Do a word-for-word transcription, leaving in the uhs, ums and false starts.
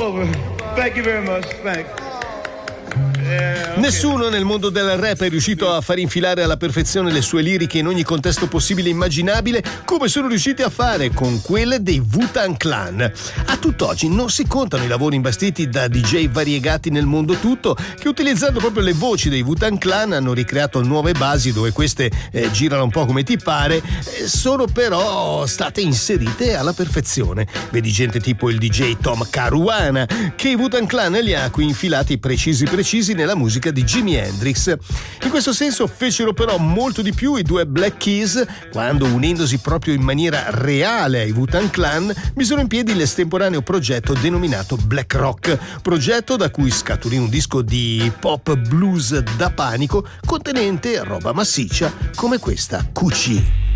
over. Thank you very much. Thank you. Yeah, okay. Nessuno nel mondo del rap è riuscito a far infilare alla perfezione le sue liriche in ogni contesto possibile e immaginabile come sono riusciti a fare con quelle dei Wu-Tang Clan. A tutt'oggi non si contano i lavori imbastiti da D J variegati nel mondo tutto che, utilizzando proprio le voci dei Wu-Tang Clan, hanno ricreato nuove basi dove queste eh, girano un po' come ti pare, eh, sono però state inserite alla perfezione. Vedi gente tipo il D J Tom Caruana che i Wu-Tang Clan li ha qui infilati precisi precisi nella musica di Jimi Hendrix. In questo senso fecero però molto di più i due Black Keys quando, unendosi proprio in maniera reale ai Wu-Tang Clan, misero in piedi l'estemporaneo progetto denominato Black Rock, progetto da cui scaturì un disco di pop blues da panico contenente roba massiccia come questa Q C.